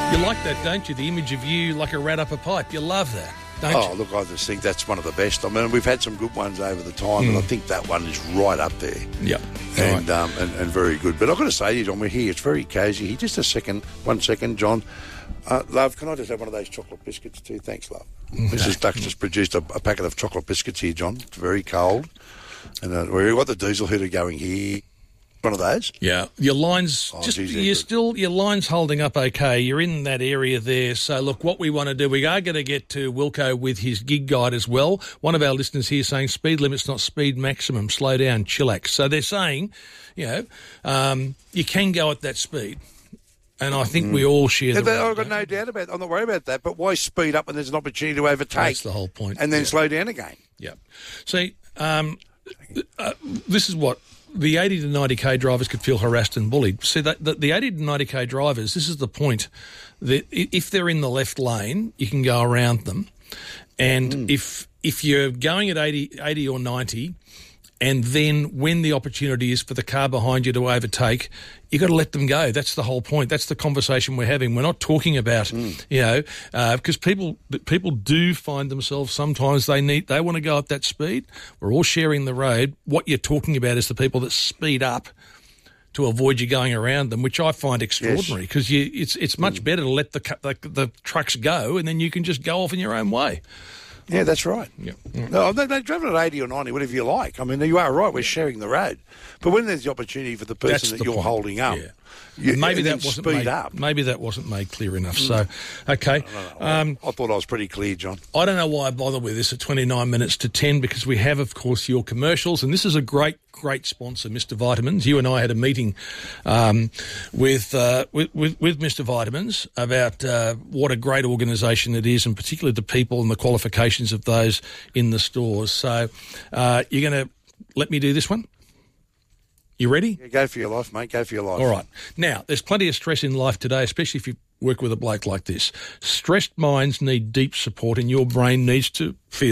You like that, don't you? The image of you like a rat up a pipe. You love that, don't you? Oh, look, I just think that's one of the best. I mean, we've had some good ones over the time, and I think that one is right up there. Yeah. And, and very good. But I've got to say to you, John, we're here. It's very cosy. Just a second. 1 second, John. Love, can I just have one of those chocolate biscuits too? Thanks, love. Okay. Mrs. Duck's just produced a packet of chocolate biscuits here, John. It's very cold. And we've got the diesel heater going here. One of those. Yeah, your line's your line's holding up okay. You're in that area there. So look, what we want to do, we are going to get to Wilco with his gig guide as well. One of our listeners here saying speed limit's not speed maximum. Slow down, chillax. So they're saying, you can go at that speed. And I think we all share the I've got no doubt about it. I'm not worried about that. But why speed up when there's an opportunity to overtake? That's the whole point. And then slow down again. Yeah. See, this is what the 80 to 90k drivers could feel harassed and bullied. See, the 80 to 90k drivers, this is the point, that if they're in the left lane, you can go around them. And if you're going at 80 or 90, and then when the opportunity is for the car behind you to overtake, you've got to let them go. That's the whole point. That's the conversation we're having. We're not talking about, because people do find themselves sometimes they want to go at that speed. We're all sharing the road. What you're talking about is the people that speed up to avoid you going around them, which I find extraordinary because it's much better to let the trucks go and then you can just go off in your own way. Yeah, that's right. Yeah. No, they're driving at 80 or 90, whatever you like. I mean, you are right, we're sharing the road. But when there's the opportunity for the person that you're holding up, maybe that wasn't made clear enough. So, okay. I thought I was pretty clear, John. I don't know why I bother with this at 29 minutes to 10 because we have, of course, your commercials, and this is a great sponsor, Mr. Vitamins. You and I had a meeting with Mr. Vitamins about what a great organisation it is, and particularly the people and the qualifications of those in the stores. So you're going to let me do this one? You ready? Yeah, go for your life, mate. Go for your life. All right. Now, there's plenty of stress in life today, especially if you work with a bloke like this. Stressed minds need deep support, and your brain needs to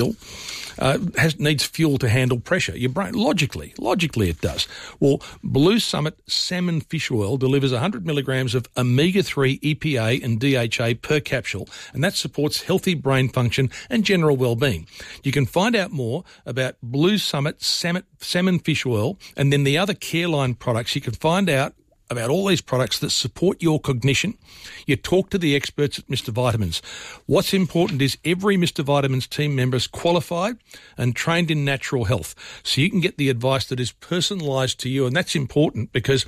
needs fuel to handle pressure. Your brain, logically it does. Well, Blue Summit Salmon Fish Oil delivers 100 milligrams of omega-3 EPA and DHA per capsule, and that supports healthy brain function and general well-being. You can find out more about Blue Summit Salmon Fish Oil and then the other Careline products. You can find out about all these products that support your cognition. You talk to the experts at Mr. Vitamins. What's important is every Mr. Vitamins team member is qualified and trained in natural health, so you can get the advice that is personalised to you, and that's important because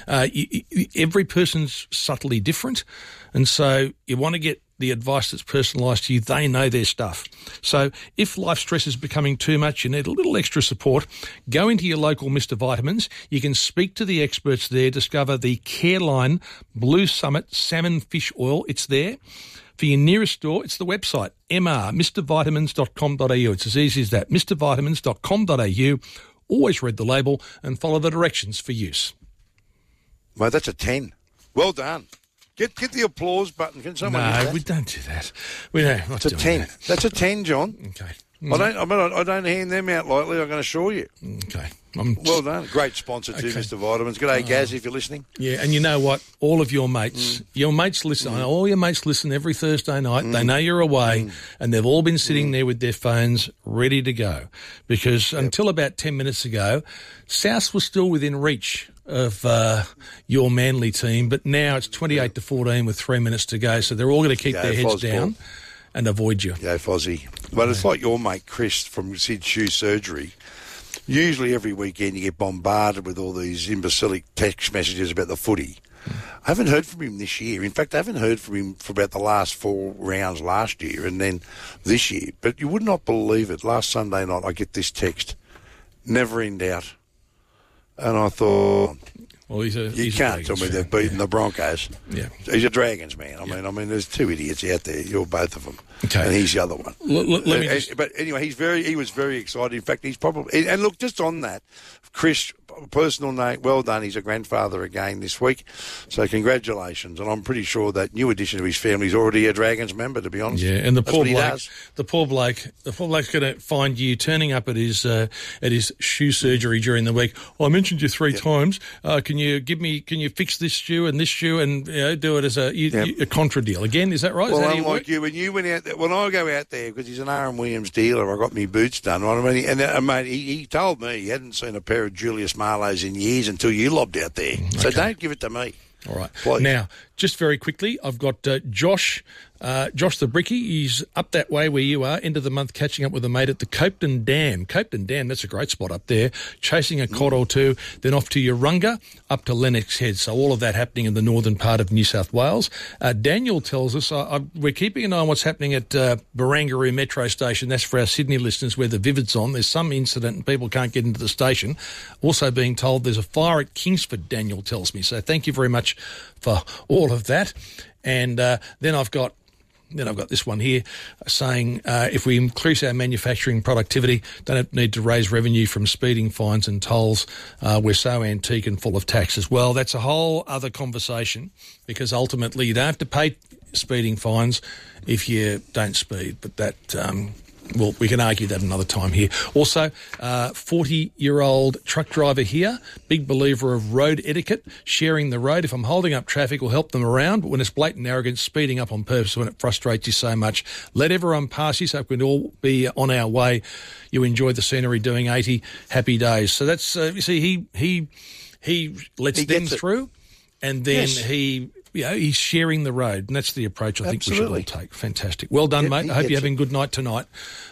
every person's subtly different, and so you want to get the advice that's personalised to you. They know their stuff. So if life stress is becoming too much, you need a little extra support, go into your local Mr. Vitamins. You can speak to the experts there, discover the Careline Blue Summit Salmon Fish Oil. It's there. For your nearest store, it's the website, mrvitamins.com.au. It's as easy as that, mrvitamins.com.au. Always read the label and follow the directions for use. Mate, that's a 10. Well done. Get the applause button. Can someone do that? No, we don't do that. We don't. It's a 10. That. That's a 10, John. Okay. I don't hand them out lightly, I can assure you. Okay. Well done. Great sponsor too, Mr. Vitamins. G'day, Gaz, if you're listening. Yeah, and you know what? All of your mates, listen. All your mates listen every Thursday night. They know you're away, and they've all been sitting there with their phones ready to go. Because until about 10 minutes ago, South was still within reach of your Manly team, but now it's 28 to 14 with 3 minutes to go, so they're all going to keep their heads down and avoid you. Yeah, Fozzie. But it's like your mate Chris from Sid Shoe Surgery. Usually every weekend you get bombarded with all these imbecilic text messages about the footy. I haven't heard from him this year. In fact, I haven't heard from him for about the last 4 rounds last year and then this year. But you would not believe it. Last Sunday night I get this text, never in doubt. And I thought, well, you can't tell me they've beaten the Broncos. Yeah, he's a Dragons man. I mean, there's 2 idiots out there. You're both of them, and he's the other one. Let me but anyway, he was very excited. In fact, he's probably, and look, just on that, Chris personal note, well done. He's a grandfather again this week. So congratulations. And I'm pretty sure that new addition to his family is already a Dragons member, to be honest. Yeah, and the poor bloke's going to find you turning up at his shoe surgery during the week. I mentioned you three times. Can you fix this shoe and this shoe and do it as a contra deal? Again, is that right? Well, unlike you, when you went out there, when I go out there, because he's an R.M. Williams dealer, I got my boots done. Right? I mean, and mate, he told me he hadn't seen a pair of Julius Marlowe's in years until you lobbed out there. Okay. So don't give it to me. All right. Please. Now, just very quickly, I've got Josh the Bricky. He's up that way where you are, end of the month, catching up with a mate at the Copeton Dam. Copeton Dam, that's a great spot up there, chasing a cod or two, then off to Urunga, up to Lennox Head. So all of that happening in the northern part of New South Wales. Daniel tells us, we're keeping an eye on what's happening at Barangaroo Metro Station. That's for our Sydney listeners where the Vivid's on. There's some incident and people can't get into the station. Also being told there's a fire at Kingsford, Daniel tells me. So thank you very much for all of that. And then I've got this one here saying if we increase our manufacturing productivity, don't need to raise revenue from speeding fines and tolls. We're so antique and full of taxes. Well, that's a whole other conversation because ultimately you don't have to pay speeding fines if you don't speed. But that... well, we can argue that another time here. Also, 40-year-old truck driver here, big believer of road etiquette, sharing the road. If I'm holding up traffic, will help them around. But when it's blatant arrogance, speeding up on purpose when it frustrates you so much, let everyone pass you so we can all be on our way. You enjoy the scenery doing 80 happy days. So that's, you see, he lets them through and then he's sharing the road, and that's the approach I think we should all take. Fantastic. Well done, mate. I hope you're having a good night tonight.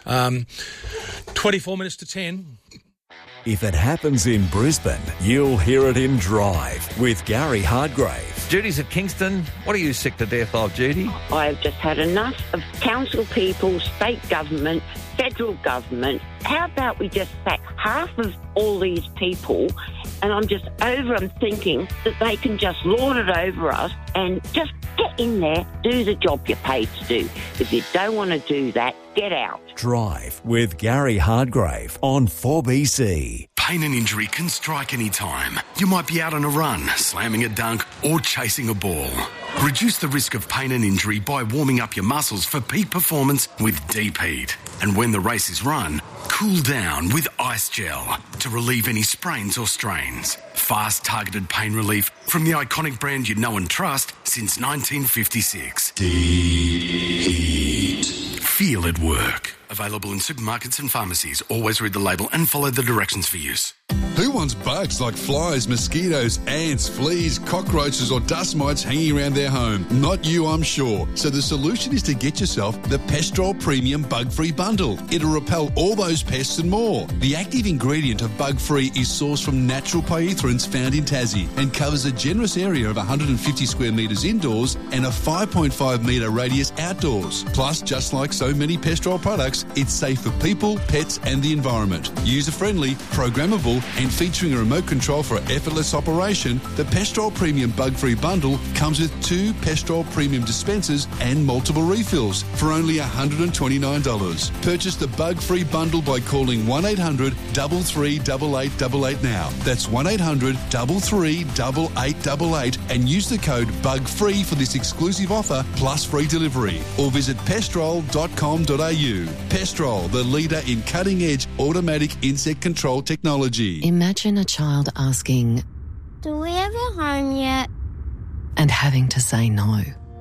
24 minutes to 10. If it happens in Brisbane, you'll hear it in Drive with Gary Hardgrave. Judy's at Kingston. What are you sick to death of, Judy? I've just had enough of council people, state government, federal government. How about we just sack half of all these people? And I'm thinking that they can just lord it over us and just get in there, do the job you're paid to do. If you don't want to do that, get out. Drive with Gary Hardgrave on 4BC. Pain and injury can strike any time. You might be out on a run, slamming a dunk or chasing a ball. Reduce the risk of pain and injury by warming up your muscles for peak performance with Deep Heat. And when the race is run, cool down with Ice Gel to relieve any sprains or strains. Fast, targeted pain relief from the iconic brand you know and trust since 1956. Deep Heat. Feel it work. Available in supermarkets and pharmacies. Always read the label and follow the directions for use. Who wants bugs like flies, mosquitoes, ants, fleas, cockroaches or dust mites hanging around their home? Not you, I'm sure. So the solution is to get yourself the Pestrol Premium Bug-Free Bundle. It'll repel all those pests and more. The active ingredient of Bug-Free is sourced from natural pyrethroids found in Tassie and covers a generous area of 150 square metres indoors and a 5.5 metre radius outdoors. Plus, just like so many Pestrol products, it's safe for people, pets and the environment. User-friendly, programmable and featuring a remote control for effortless operation, the Pestrol Premium Bug-Free Bundle comes with 2 Pestrol Premium dispensers and multiple refills for only $129. Purchase the Bug-Free Bundle by calling 1800 33 8888 now. That's 1800 33 8888 and use the code BUGFREE for this exclusive offer plus free delivery. Or visit pestrol.com.au. Pestrol, the leader in cutting-edge automatic insect control technology. Imagine a child asking, "Do we have a home yet?" and having to say no.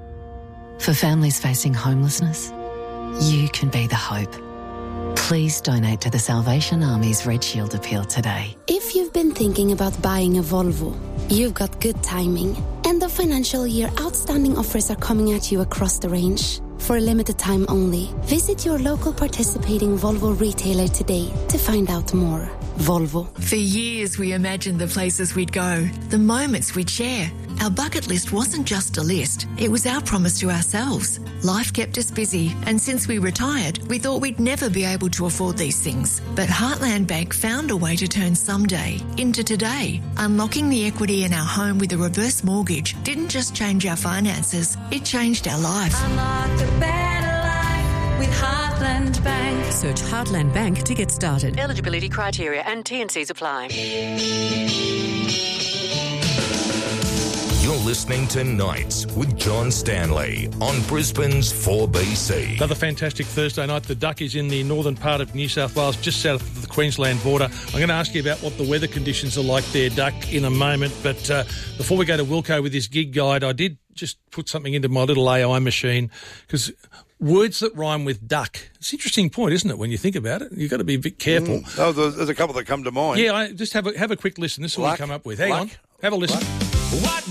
For families facing homelessness, you can be the hope. Please donate to the Salvation Army's Red Shield appeal today. If you've been thinking about buying a Volvo, you've got good timing. End of financial year outstanding offers are coming at you across the range. For a limited time only, visit your local participating Volvo retailer today to find out more. Volvo. For years, we imagined the places we'd go, the moments we'd share. Our bucket list wasn't just a list, it was our promise to ourselves. Life kept us busy, and since we retired, we thought we'd never be able to afford these things. But Heartland Bank found a way to turn someday into today. Unlocking the equity in our home with a reverse mortgage didn't just change our finances, it changed our life. Unlock a better life with Heartland Bank. Search Heartland Bank to get started. Eligibility criteria and T&Cs apply. You're listening to Nights with John Stanley on Brisbane's 4BC. Another fantastic Thursday night. The duck is in the northern part of New South Wales, just south of the Queensland border. I'm going to ask you about what the weather conditions are like there, Duck, in a moment. But before we go to Wilco with his gig guide, I did just put something into my little AI machine because words that rhyme with duck. It's an interesting point, isn't it, when you think about it? You've got to be a bit careful. Oh, there's a couple that come to mind. Yeah, just have a quick listen. This is what we come up with. Hang on. Have a listen. What